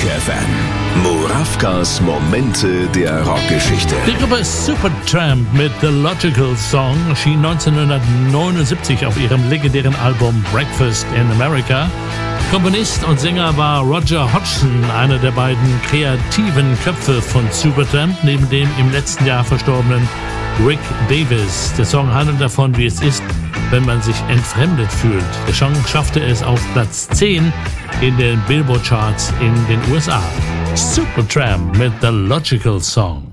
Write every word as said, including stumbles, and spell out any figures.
F M. Murawkas Momente der Rockgeschichte. Die Gruppe Supertramp mit The Logical Song erschien neunzehnhundertneunundsiebzig auf ihrem legendären Album Breakfast in America. Komponist und Sänger war Roger Hodgson, einer der beiden kreativen Köpfe von Supertramp, neben dem im letzten Jahr verstorbenen Rick Davis. Der Song handelt davon, wie es ist, wenn man sich entfremdet fühlt. Der Song schaffte es auf Platz zehn in den Billboard-Charts in den U S A. Supertramp mit The Logical Song.